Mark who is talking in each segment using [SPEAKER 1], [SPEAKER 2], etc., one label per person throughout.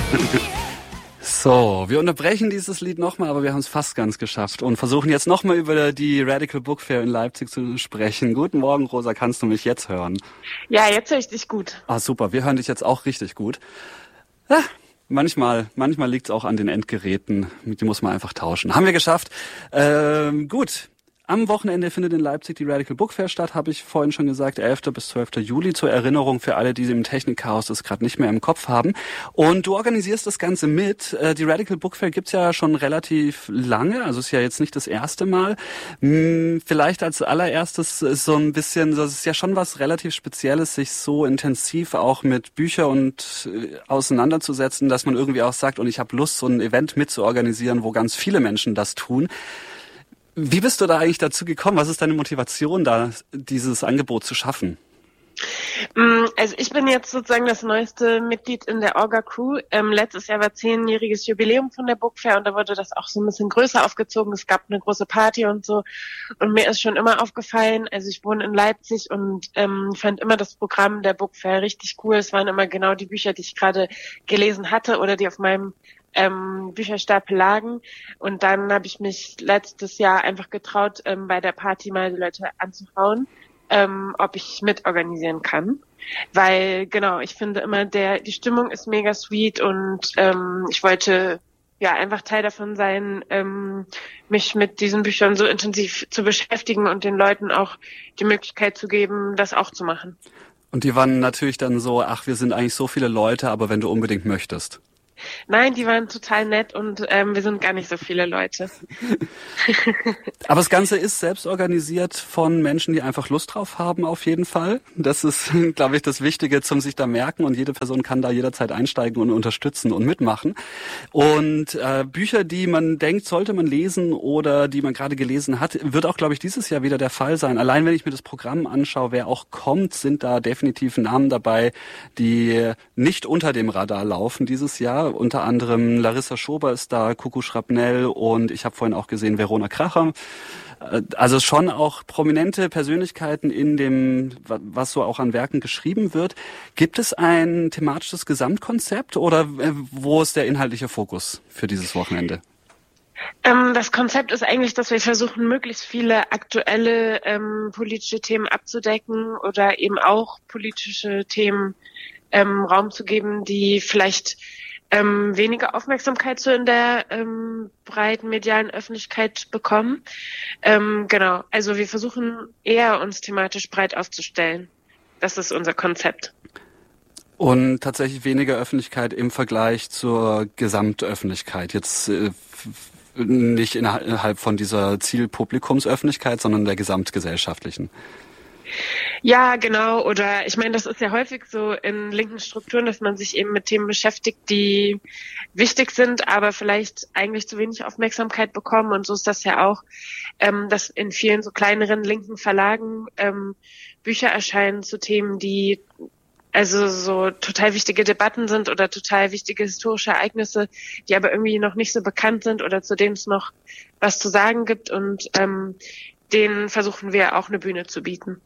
[SPEAKER 1] So, wir unterbrechen dieses Lied nochmal, aber wir haben es fast ganz geschafft und versuchen jetzt nochmal über die Radical Book Fair in Leipzig zu sprechen. Guten Morgen, Rosa, kannst du mich jetzt hören?
[SPEAKER 2] Ja, jetzt höre ich dich gut.
[SPEAKER 1] Ah, super, wir hören dich jetzt auch richtig gut. Ah, manchmal liegt es auch an den Endgeräten, die muss man einfach tauschen. Haben wir geschafft. Gut. Am Wochenende findet in Leipzig die Radical Book Fair statt, habe ich vorhin schon gesagt, 11. bis 12. Juli, zur Erinnerung für alle, die im Technikchaos das gerade nicht mehr im Kopf haben. Und du organisierst das Ganze mit. Die Radical Book Fair gibt's ja schon relativ lange, also ist ja jetzt nicht das erste Mal. Vielleicht als allererstes so ein bisschen, das ist ja schon was relativ Spezielles, sich so intensiv auch mit Büchern und auseinanderzusetzen, dass man irgendwie auch sagt, und ich habe Lust, so ein Event mitzuorganisieren, wo ganz viele Menschen das tun. Wie bist du da eigentlich dazu gekommen? Was ist deine Motivation, da dieses Angebot zu schaffen?
[SPEAKER 2] Also ich bin jetzt sozusagen das neueste Mitglied in der Orga-Crew. Letztes Jahr war 10-jähriges Jubiläum von der Book Fair und da wurde das auch so ein bisschen größer aufgezogen. Es gab eine große Party und so. Und mir ist schon immer aufgefallen, also ich wohne in Leipzig und fand immer das Programm der Book Fair richtig cool. Es waren immer genau die Bücher, die ich gerade gelesen hatte oder die auf meinem Bücherstapel lagen. Und dann habe ich mich letztes Jahr einfach getraut, bei der Party mal die Leute anzuhauen, ob ich mitorganisieren kann. Weil, genau, ich finde immer, die Stimmung ist mega sweet und ich wollte ja einfach Teil davon sein, mich mit diesen Büchern so intensiv zu beschäftigen und den Leuten auch die Möglichkeit zu geben, das auch zu machen.
[SPEAKER 1] Und die waren natürlich dann so, ach, wir sind eigentlich so viele Leute, aber wenn du unbedingt möchtest.
[SPEAKER 2] Nein, die waren total nett und wir sind gar nicht so viele Leute.
[SPEAKER 1] Aber das Ganze ist selbst organisiert von Menschen, die einfach Lust drauf haben, auf jeden Fall. Das ist, glaube ich, das Wichtige zum sich da merken und jede Person kann da jederzeit einsteigen und unterstützen und mitmachen. Und Bücher, die man denkt, sollte man lesen oder die man gerade gelesen hat, wird auch, glaube ich, dieses Jahr wieder der Fall sein. Allein wenn ich mir das Programm anschaue, wer auch kommt, sind da definitiv Namen dabei, die nicht unter dem Radar laufen dieses Jahr. Unter anderem Larissa Schober ist da, Kuku Schrapnell und ich habe vorhin auch gesehen Verona Kracher. Also schon auch prominente Persönlichkeiten in dem, was so auch an Werken geschrieben wird. Gibt es ein thematisches Gesamtkonzept oder wo ist der inhaltliche Fokus für dieses Wochenende?
[SPEAKER 2] Das Konzept ist eigentlich, dass wir versuchen, möglichst viele aktuelle politische Themen abzudecken oder eben auch politische Themen Raum zu geben, die vielleicht weniger Aufmerksamkeit so in der breiten medialen Öffentlichkeit bekommen. Genau, also wir versuchen eher uns thematisch breit aufzustellen. Das ist unser Konzept.
[SPEAKER 1] Und tatsächlich weniger Öffentlichkeit im Vergleich zur Gesamtöffentlichkeit. Jetzt nicht innerhalb von dieser Zielpublikumsöffentlichkeit, sondern der gesamtgesellschaftlichen.
[SPEAKER 2] Ja, genau. Oder ich meine, das ist ja häufig so in linken Strukturen, dass man sich eben mit Themen beschäftigt, die wichtig sind, aber vielleicht eigentlich zu wenig Aufmerksamkeit bekommen. Und so ist das ja auch, dass in vielen so kleineren linken Verlagen Bücher erscheinen zu Themen, die also so total wichtige Debatten sind oder total wichtige historische Ereignisse, die aber irgendwie noch nicht so bekannt sind oder zu denen es noch was zu sagen gibt. Und denen versuchen wir auch eine Bühne zu bieten.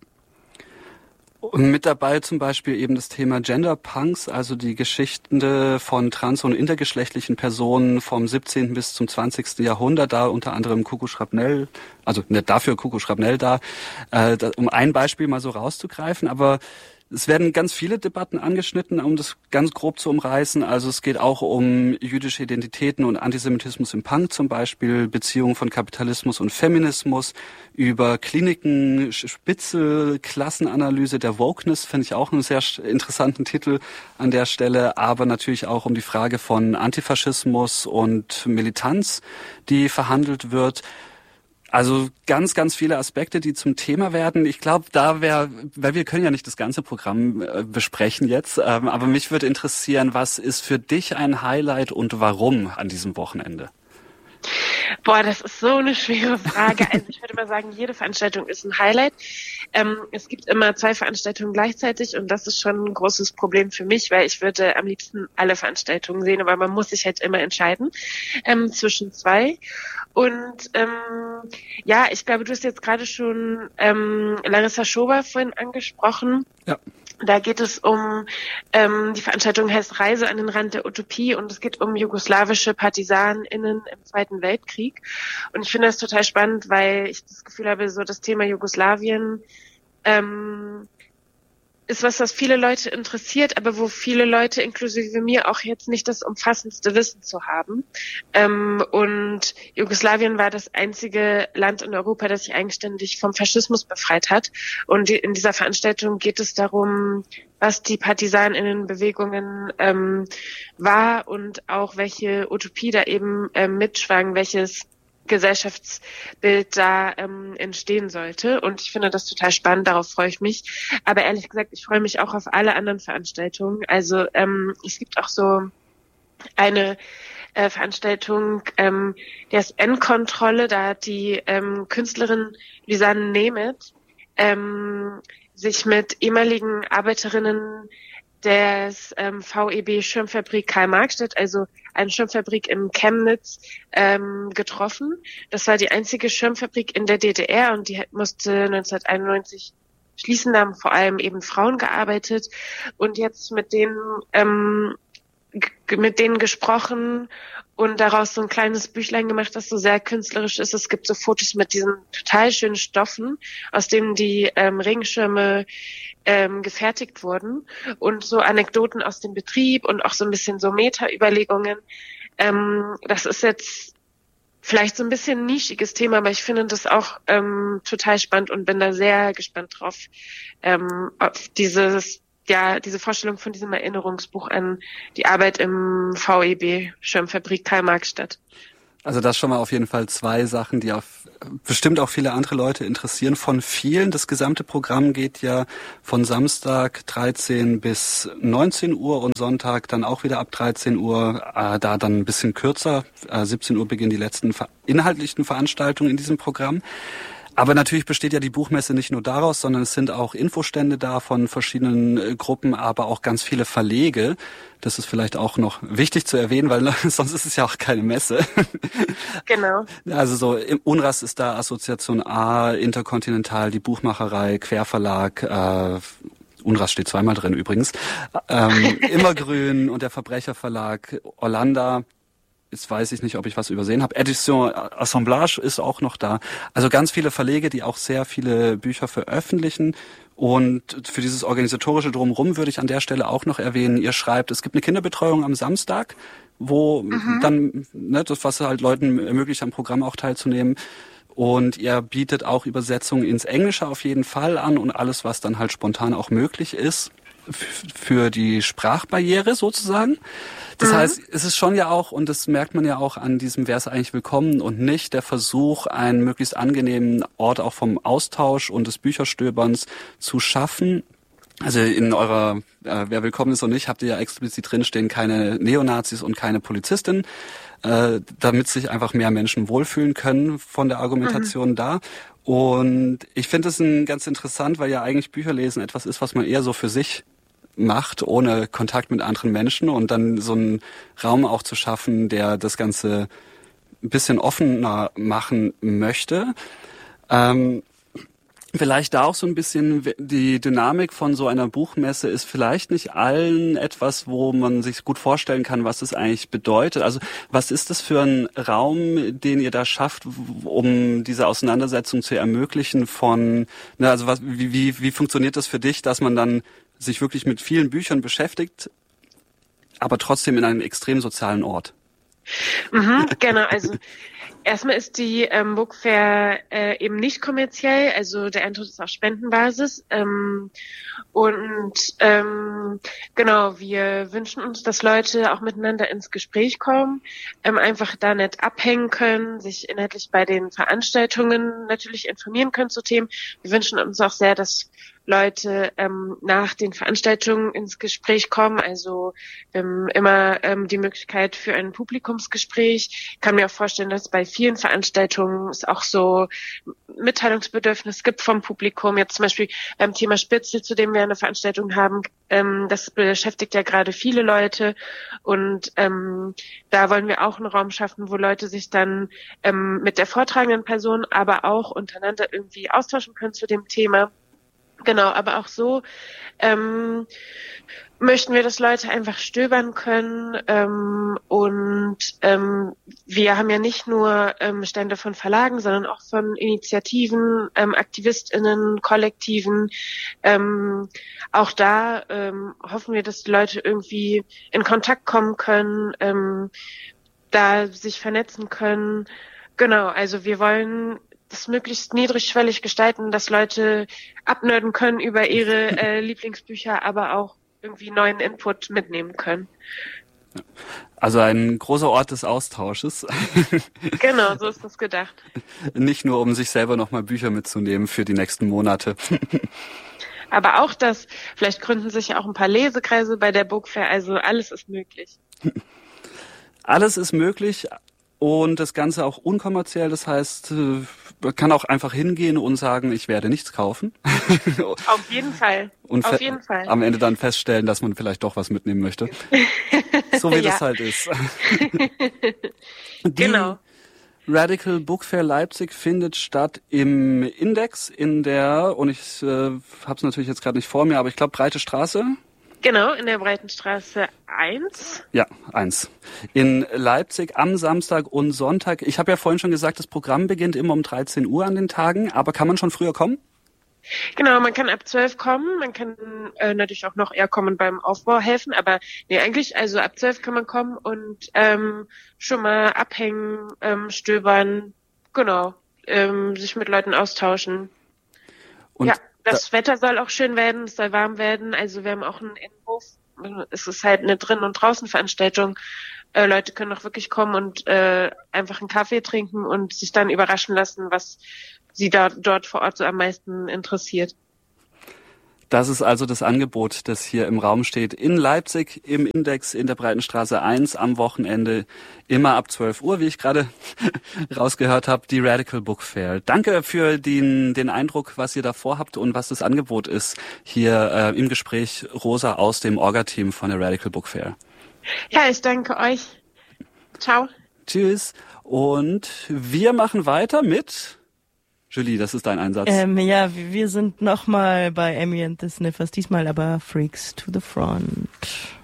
[SPEAKER 1] Und mit dabei zum Beispiel eben das Thema Genderpunks, also die Geschichten von trans- und intergeschlechtlichen Personen vom 17. bis zum 20. Jahrhundert, da unter anderem Kuku Schrapnell, also nicht dafür Kuku Schrapnell da, um ein Beispiel mal so rauszugreifen, aber es werden ganz viele Debatten angeschnitten, um das ganz grob zu umreißen. Also es geht auch um jüdische Identitäten und Antisemitismus im Punk zum Beispiel, Beziehungen von Kapitalismus und Feminismus, über Kliniken, Spitzel, Klassenanalyse der Wokeness, finde ich auch einen sehr interessanten Titel an der Stelle, aber natürlich auch um die Frage von Antifaschismus und Militanz, die verhandelt wird. Also ganz, ganz viele Aspekte, die zum Thema werden. Ich glaube, weil wir können ja nicht das ganze Programm besprechen jetzt, aber mich würde interessieren, was ist für dich ein Highlight und warum an diesem Wochenende?
[SPEAKER 2] Boah, das ist so eine schwere Frage. Also ich würde mal sagen, jede Veranstaltung ist ein Highlight. Es gibt immer 2 Veranstaltungen gleichzeitig und das ist schon ein großes Problem für mich, weil ich würde am liebsten alle Veranstaltungen sehen, aber man muss sich halt immer entscheiden zwischen 2. Und ja, ich glaube, du hast jetzt gerade schon Larissa Schober vorhin angesprochen.
[SPEAKER 1] Ja.
[SPEAKER 2] Da geht es um, die Veranstaltung heißt Reise an den Rand der Utopie und es geht um jugoslawische PartisanInnen im Zweiten Weltkrieg. Und ich finde das total spannend, weil ich das Gefühl habe, so das Thema Jugoslawien ist was viele Leute interessiert, aber wo viele Leute, inklusive mir, auch jetzt nicht das umfassendste Wissen zu haben. Und Jugoslawien war das einzige Land in Europa, das sich eigenständig vom Faschismus befreit hat. Und in dieser Veranstaltung geht es darum, was die PartisanInnen-Bewegungen war und auch welche Utopie da eben mitschwang, welches Gesellschaftsbild da entstehen sollte. Und ich finde das total spannend, darauf freue ich mich. Aber ehrlich gesagt, ich freue mich auch auf alle anderen Veranstaltungen. Also es gibt auch so eine Veranstaltung, die heißt Endkontrolle. Da hat die Künstlerin Lisanne Nemeth sich mit ehemaligen Arbeiterinnen des VEB Schirmfabrik Karl-Marx-Stadt, also eine Schirmfabrik in Chemnitz, getroffen. Das war die einzige Schirmfabrik in der DDR und die musste 1991 schließen. Da haben vor allem eben Frauen gearbeitet und jetzt mit denen gesprochen und daraus so ein kleines Büchlein gemacht, das so sehr künstlerisch ist. Es gibt so Fotos mit diesen total schönen Stoffen, aus denen die Regenschirme gefertigt wurden und so Anekdoten aus dem Betrieb und auch so ein bisschen so Meta-Überlegungen. Das ist jetzt vielleicht so ein bisschen ein nischiges Thema, aber ich finde das auch total spannend und bin da sehr gespannt drauf, auf diese Vorstellung von diesem Erinnerungsbuch an die Arbeit im VEB Schirmfabrik Karl-Marx-Stadt.
[SPEAKER 1] Also das schon mal auf jeden Fall zwei Sachen, die bestimmt auch viele andere Leute interessieren. Von vielen, das gesamte Programm geht ja von Samstag 13 bis 19 Uhr und Sonntag dann auch wieder ab 13 Uhr, da dann ein bisschen kürzer. 17 Uhr beginnen die letzten inhaltlichen Veranstaltungen in diesem Programm. Aber natürlich besteht ja die Buchmesse nicht nur daraus, sondern es sind auch Infostände da von verschiedenen Gruppen, aber auch ganz viele Verlege. Das ist vielleicht auch noch wichtig zu erwähnen, weil sonst ist es ja auch keine Messe.
[SPEAKER 2] Genau.
[SPEAKER 1] Also so UNRAS ist da, Assoziation A, Interkontinental, die Buchmacherei, Querverlag, UNRAS steht zweimal drin übrigens, Immergrün und der Verbrecherverlag, Orlando. Jetzt weiß ich nicht, ob ich was übersehen habe. Edition Assemblage ist auch noch da. Also ganz viele Verlege, die auch sehr viele Bücher veröffentlichen. Und für dieses organisatorische Drumherum würde ich an der Stelle auch noch erwähnen, ihr schreibt, es gibt eine Kinderbetreuung am Samstag, wo dann, das was halt Leuten ermöglicht, am Programm auch teilzunehmen. Und ihr bietet auch Übersetzungen ins Englische auf jeden Fall an und alles, was dann halt spontan auch möglich ist für die Sprachbarriere sozusagen. Das heißt, es ist schon ja auch, und das merkt man ja auch an diesem Wer ist eigentlich willkommen und nicht, der Versuch, einen möglichst angenehmen Ort auch vom Austausch und des Bücherstöberns zu schaffen. Also in eurer Wer willkommen ist und nicht, habt ihr ja explizit drinstehen, keine Neonazis und keine Polizistin, damit sich einfach mehr Menschen wohlfühlen können von der Argumentation da. Und ich finde es ganz interessant, weil ja eigentlich Bücherlesen etwas ist, was man eher so für sich macht, ohne Kontakt mit anderen Menschen und dann so einen Raum auch zu schaffen, der das Ganze ein bisschen offener machen möchte. Vielleicht da auch so ein bisschen die Dynamik von so einer Buchmesse ist vielleicht nicht allen etwas, wo man sich gut vorstellen kann, was es eigentlich bedeutet. Also was ist das für ein Raum, den ihr da schafft, um diese Auseinandersetzung zu ermöglichen also wie funktioniert das für dich, dass man dann sich wirklich mit vielen Büchern beschäftigt, aber trotzdem in einem extrem sozialen Ort?
[SPEAKER 2] Genau, also erstmal ist die Book Fair eben nicht kommerziell, also der Eintritt ist auf Spendenbasis. Genau, wir wünschen uns, dass Leute auch miteinander ins Gespräch kommen, einfach da nicht abhängen können, sich inhaltlich bei den Veranstaltungen natürlich informieren können zu Themen. Wir wünschen uns auch sehr, dass Leute nach den Veranstaltungen ins Gespräch kommen. Also immer die Möglichkeit für ein Publikumsgespräch. Ich kann mir auch vorstellen, dass bei vielen Veranstaltungen es auch so Mitteilungsbedürfnis gibt vom Publikum. Jetzt zum Beispiel beim Thema Spitzel, zu dem wir eine Veranstaltung haben, das beschäftigt ja gerade viele Leute und da wollen wir auch einen Raum schaffen, wo Leute sich dann mit der vortragenden Person, aber auch untereinander irgendwie austauschen können zu dem Thema. Genau, aber auch so möchten wir, dass Leute einfach stöbern können und wir haben ja nicht nur Stände von Verlagen, sondern auch von Initiativen, AktivistInnen, Kollektiven. Auch da hoffen wir, dass die Leute irgendwie in Kontakt kommen können, da sich vernetzen können. Genau, also wir wollen das möglichst niedrigschwellig gestalten, dass Leute abnörden können über ihre Lieblingsbücher, aber auch irgendwie neuen Input mitnehmen können.
[SPEAKER 1] Also ein großer Ort des Austausches.
[SPEAKER 2] Genau, so ist das gedacht.
[SPEAKER 1] Nicht nur, um sich selber nochmal Bücher mitzunehmen für die nächsten Monate.
[SPEAKER 2] Aber auch das, vielleicht gründen sich ja auch ein paar Lesekreise bei der Bookfair, also alles ist möglich.
[SPEAKER 1] Alles ist möglich. Und das Ganze auch unkommerziell, das heißt, man kann auch einfach hingehen und sagen, ich werde nichts kaufen.
[SPEAKER 2] Auf jeden Fall.
[SPEAKER 1] Und
[SPEAKER 2] auf jeden Fall.
[SPEAKER 1] Am Ende dann feststellen, dass man vielleicht doch was mitnehmen möchte. So wie das halt ist.
[SPEAKER 2] Genau.
[SPEAKER 1] Radical Book Fair Leipzig findet statt im Index in der, und ich habe es natürlich jetzt gerade nicht vor mir, aber ich glaube Breite Straße.
[SPEAKER 2] Genau, in der Breitenstraße 1.
[SPEAKER 1] Ja, 1. In Leipzig am Samstag und Sonntag. Ich habe ja vorhin schon gesagt, das Programm beginnt immer um 13 Uhr an den Tagen, aber kann man schon früher kommen?
[SPEAKER 2] Genau, man kann ab 12 kommen, man kann natürlich auch noch eher kommen beim Aufbau helfen, aber nee, eigentlich, also ab 12 kann man kommen und schon mal abhängen, stöbern, genau, sich mit Leuten austauschen. Und ja. Das Wetter soll auch schön werden, es soll warm werden. Also wir haben auch einen Innenhof. Es ist halt eine Drin- und Draußen-Veranstaltung. Leute können auch wirklich kommen und einfach einen Kaffee trinken und sich dann überraschen lassen, was sie dort vor Ort so am meisten interessiert.
[SPEAKER 1] Das ist also das Angebot, das hier im Raum steht. In Leipzig im Index in der Breitenstraße 1 am Wochenende, immer ab 12 Uhr, wie ich gerade rausgehört habe, die Radical Book Fair. Danke für den Eindruck, was ihr da vorhabt und was das Angebot ist. Hier im Gespräch Rosa aus dem Orga-Team von der Radical Book Fair.
[SPEAKER 2] Ja, ich danke euch. Ciao.
[SPEAKER 1] Tschüss. Und wir machen weiter mit... Julie, das ist dein Einsatz.
[SPEAKER 3] Ja, wir sind nochmal bei Amy and the Sniffers, diesmal aber Freaks to the Front.